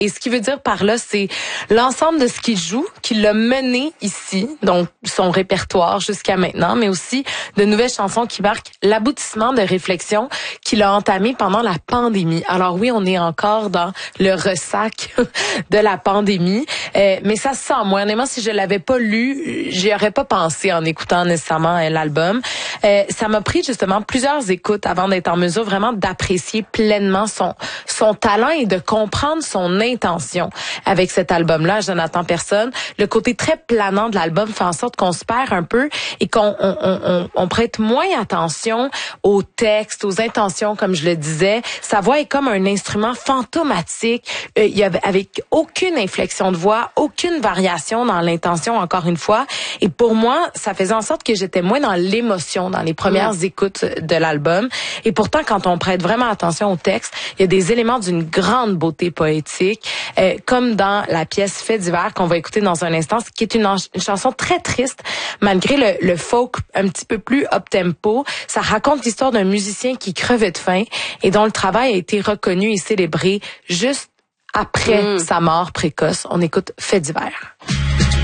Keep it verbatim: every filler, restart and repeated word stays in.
Et ce qu'il veut dire par là, c'est l'ensemble de ce qu'il joue, qu'il l'a mené ici, donc son répertoire jusqu'à maintenant, mais aussi de nouvelles chansons qui marquent l'aboutissement de réflexions qu'il a entamées pendant la pandémie. Alors oui, on est encore dans le ressac de la pandémie, euh, mais ça se sent. Moi, honnêtement, si je l'avais pas lu, j'y aurais pas pensé en écoutant nécessairement euh, l'album. Euh, ça m'a pris justement plusieurs écoutes avant d'être en mesure vraiment d'apprécier pleinement son son talent et de comprendre son intention avec cet album-là, Jonathan Personne. Le côté très planant de l'album fait en sorte qu'on se perd un peu et qu'on on, on, on, on prête moins attention aux textes, aux intentions, comme je le disais. Sa voix est comme un instrument fantomatique. Euh, il y avait avec aucune inflexion de voix, aucune variation dans l'intention, encore une fois. Et pour moi, ça faisait en sorte que j'étais moins dans l'émotion dans les premières mmh. écoutes de l'album. Et pourtant, quand on prête vraiment attention au texte, il y a des éléments d'une grande beauté poétique. Euh, comme dans la pièce Fait d'hiver qu'on va écouter dans un instant, qui est une, une chanson très triste, malgré le, le folk un petit peu plus up-tempo. Ça raconte l'histoire d'un musicien qui crevait de faim et dont le travail a été reconnu et célébré juste après mmh. sa mort précoce. On écoute Fait d'hiver.